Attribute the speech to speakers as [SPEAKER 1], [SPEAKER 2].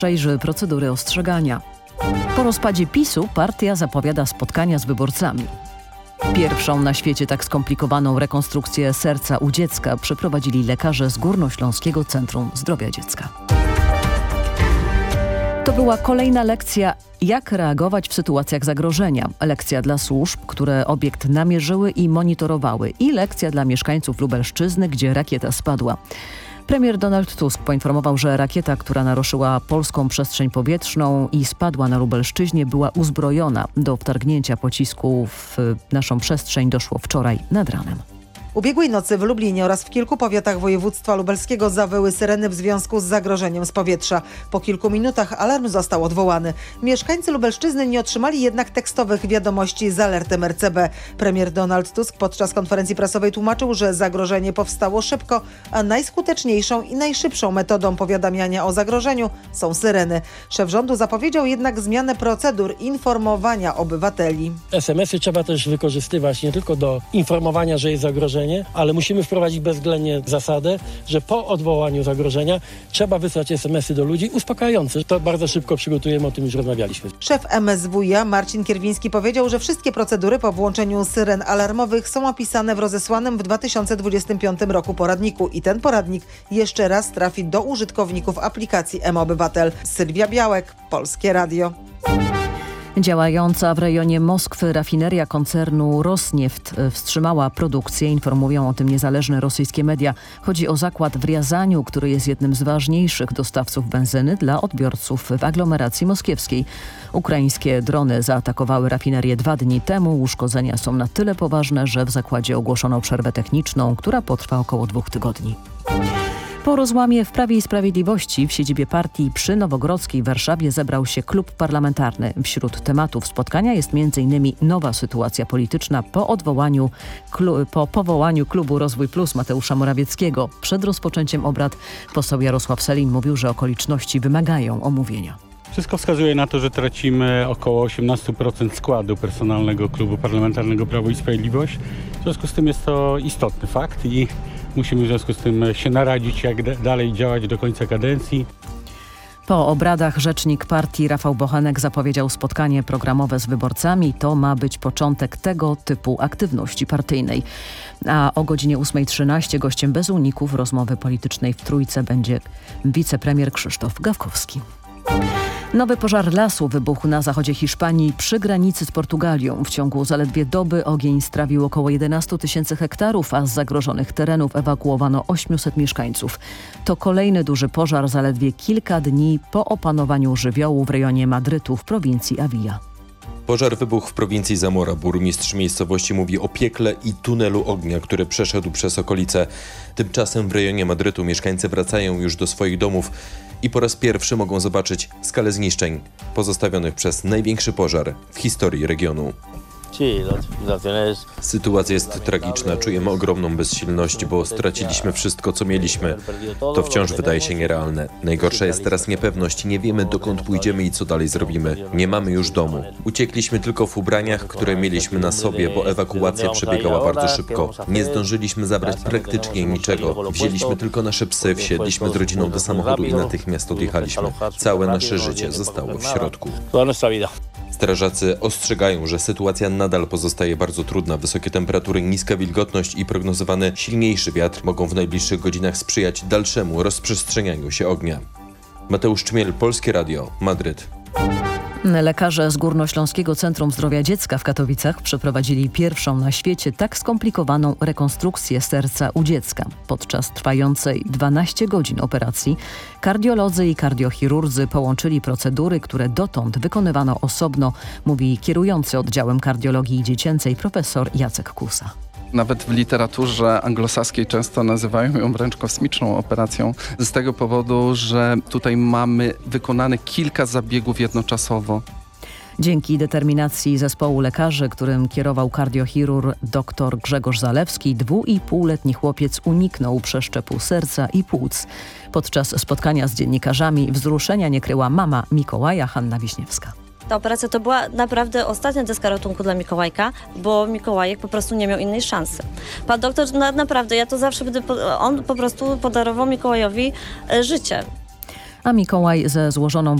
[SPEAKER 1] przejrzy procedury ostrzegania. Po rozpadzie PiS-u partia zapowiada spotkania z wyborcami. Pierwszą na świecie tak skomplikowaną rekonstrukcję serca u dziecka przeprowadzili lekarze z Górnośląskiego Centrum Zdrowia Dziecka. To była kolejna lekcja, jak reagować w sytuacjach zagrożenia. Lekcja dla służb, które obiekt namierzyły i monitorowały, i lekcja dla mieszkańców Lubelszczyzny, gdzie rakieta spadła. Premier Donald Tusk poinformował, że rakieta, która naruszyła polską przestrzeń powietrzną i spadła na Lubelszczyźnie, była uzbrojona. Do wtargnięcia pocisku w naszą przestrzeń doszło wczoraj nad ranem.
[SPEAKER 2] Ubiegłej nocy w Lublinie oraz w kilku powiatach województwa lubelskiego zawyły syreny w związku z zagrożeniem z powietrza. Po kilku minutach alarm został odwołany. Mieszkańcy Lubelszczyzny nie otrzymali jednak tekstowych wiadomości z alertem RCB. Premier Donald Tusk podczas konferencji prasowej tłumaczył, że zagrożenie powstało szybko, a najskuteczniejszą i najszybszą metodą powiadamiania o zagrożeniu są syreny. Szef rządu zapowiedział jednak zmianę procedur informowania obywateli.
[SPEAKER 3] SMS-y trzeba też wykorzystywać nie tylko do informowania, że jest zagrożenie, ale musimy wprowadzić bezwzględnie zasadę, że po odwołaniu zagrożenia trzeba wysłać SMS-y do ludzi uspokajające. To bardzo szybko przygotujemy, o tym już rozmawialiśmy.
[SPEAKER 2] Szef MSWiA Marcin Kierwiński powiedział, że wszystkie procedury po włączeniu syren alarmowych są opisane w rozesłanym w 2025 roku poradniku i ten poradnik jeszcze raz trafi do użytkowników aplikacji mObywatel. Sylwia Białek, Polskie Radio.
[SPEAKER 1] Działająca w rejonie Moskwy rafineria koncernu Rosnieft wstrzymała produkcję. Informują o tym niezależne rosyjskie media. Chodzi o zakład w Riazaniu, który jest jednym z ważniejszych dostawców benzyny dla odbiorców w aglomeracji moskiewskiej. Ukraińskie drony zaatakowały rafinerię 2 dni temu. Uszkodzenia są na tyle poważne, że w zakładzie ogłoszono przerwę techniczną, która potrwa około 2 tygodni. Po rozłamie w Prawie i Sprawiedliwości w siedzibie partii przy Nowogrodzkiej w Warszawie zebrał się klub parlamentarny. Wśród tematów spotkania jest m.in. nowa sytuacja polityczna po powołaniu klubu Rozwój Plus Mateusza Morawieckiego. Przed rozpoczęciem obrad poseł Jarosław Sellin mówił, że okoliczności wymagają omówienia.
[SPEAKER 4] Wszystko wskazuje na to, że tracimy około 18% składu personalnego klubu parlamentarnego Prawo i Sprawiedliwość. W związku z tym jest to istotny fakt i musimy w związku z tym się naradzić, jak dalej działać do końca kadencji.
[SPEAKER 1] Po obradach rzecznik partii Rafał Bochenek zapowiedział spotkanie programowe z wyborcami. To ma być początek tego typu aktywności partyjnej. A o godzinie 8:13 gościem bez uników rozmowy politycznej w Trójce będzie wicepremier Krzysztof Gawkowski. Nowy pożar lasu wybuchł na zachodzie Hiszpanii przy granicy z Portugalią. W ciągu zaledwie doby ogień strawił około 11 000 hektarów, a z zagrożonych terenów ewakuowano 800 mieszkańców. To kolejny duży pożar zaledwie kilka dni po opanowaniu żywiołu w rejonie Madrytu w prowincji Avilla.
[SPEAKER 5] Pożar wybuchł w prowincji Zamora. Burmistrz miejscowości mówi o piekle i tunelu ognia, który przeszedł przez okolice. Tymczasem w rejonie Madrytu mieszkańcy wracają już do swoich domów i po raz pierwszy mogą zobaczyć skalę zniszczeń pozostawionych przez największy pożar w historii regionu. Sytuacja jest tragiczna, czujemy ogromną bezsilność, bo straciliśmy wszystko, co mieliśmy. To wciąż wydaje się nierealne. Najgorsza jest teraz niepewność, nie wiemy, dokąd pójdziemy i co dalej zrobimy. Nie mamy już domu. Uciekliśmy tylko w ubraniach, które mieliśmy na sobie, bo ewakuacja przebiegała bardzo szybko. Nie zdążyliśmy zabrać praktycznie niczego. Wzięliśmy tylko nasze psy, wsiedliśmy z rodziną do samochodu i natychmiast odjechaliśmy. Całe nasze życie zostało w środku. Strażacy ostrzegają, że sytuacja nadal pozostaje bardzo trudna. Wysokie temperatury, niska wilgotność i prognozowany silniejszy wiatr mogą w najbliższych godzinach sprzyjać dalszemu rozprzestrzenianiu się ognia. Mateusz Czmiel, Polskie Radio, Madryt.
[SPEAKER 1] Lekarze z Górnośląskiego Centrum Zdrowia Dziecka w Katowicach przeprowadzili pierwszą na świecie tak skomplikowaną rekonstrukcję serca u dziecka. Podczas trwającej 12 godzin operacji kardiolodzy i kardiochirurdzy połączyli procedury, które dotąd wykonywano osobno, mówi kierujący oddziałem kardiologii dziecięcej profesor Jacek Kusa.
[SPEAKER 6] Nawet w literaturze anglosaskiej często nazywają ją wręcz kosmiczną operacją z tego powodu, że tutaj mamy wykonane kilka zabiegów jednoczesowo.
[SPEAKER 1] Dzięki determinacji zespołu lekarzy, którym kierował kardiochirurg dr Grzegorz Zalewski, 2,5-letni chłopiec uniknął przeszczepu serca i płuc. Podczas spotkania z dziennikarzami wzruszenia nie kryła mama Mikołaja, Hanna Wiśniewska.
[SPEAKER 7] Ta operacja to była naprawdę ostatnia deska ratunku dla Mikołajka, bo Mikołajek po prostu nie miał innej szansy. Pan doktor, naprawdę, ja to zawsze będę, on po prostu podarował Mikołajowi życie.
[SPEAKER 1] a Mikołaj ze złożoną